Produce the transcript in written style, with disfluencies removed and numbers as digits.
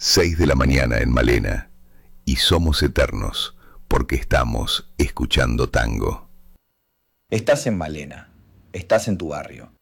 6 de la mañana en Malena, y somos eternos porque estamos escuchando tango. Estás en Malena, estás en tu barrio,